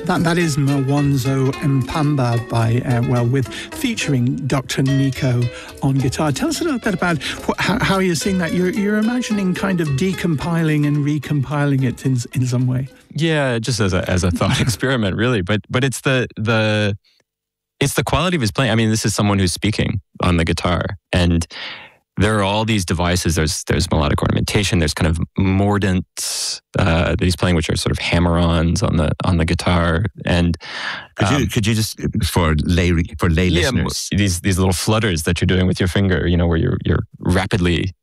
That is Mwanzo Mpamba by with featuring Dr. Nico on guitar. Tell us a little bit about how you're seeing that. You're imagining kind of decompiling and recompiling it in some way. Yeah, just as a thought experiment, really. But it's the quality of his playing. I mean, this is someone who's speaking on the guitar, and there are all these devices. There's melodic ornamentation. There's kind of mordants that he's playing, which are sort of hammer-ons on the guitar. And could you just for lay listeners, these little flutters that you're doing with your finger, where you're rapidly